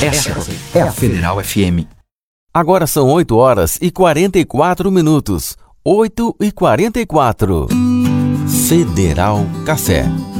Essa é a Federal FM. Agora são 8 horas e 44 minutos. 8h44. Federal Café.